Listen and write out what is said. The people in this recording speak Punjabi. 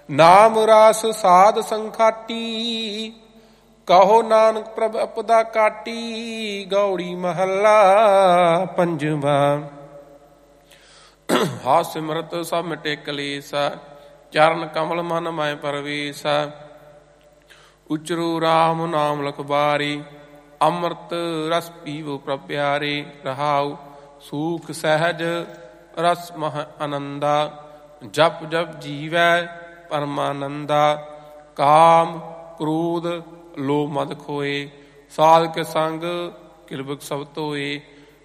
ਨਾਮ ਰਾਸ ਸਾਧ ਸੰਖਾਟੀ, ਕਹੋ ਨਾਨਕ ਪ੍ਰਭ ਅਪਦਾ ਕਾਟੀ। ਗੌੜੀ ਮਹੱਲਾ ਪੰਜਵਾਂ। ਹਾ ਸਿਮਰਤ ਸਭ ਮਿਟੇ ਕਲੇਸ਼, ਚਰਨ ਕਮਲ ਮਨ ਮੈਂ ਪਰਵੇਸ਼। ਉਚਰੂ ਰਾਮ ਨਾਮ ਲਖਬਾਰੀ, ਅੰਮ੍ਰਿਤ ਰਸ ਪੀਵੋ ਪ੍ਰਭ ਪਿਆਰੇ। ਰਹਾਉ ਸੂਖ ਸਹਿਜ ਰਸ ਮਹ ਆਨੰਦਾ, ਜਪ ਜਪ ਜੀਵੈ ਪਰਮਾਨੰਦਾ। ਕਾਮ ਕ੍ਰੋਧ ਲੋਭ ਮਦ ਖੋਏ, ਸਾਧ ਕੇ ਸੰਗ ਕਿਲਬਿਖ ਸਭ ਧੋਏ।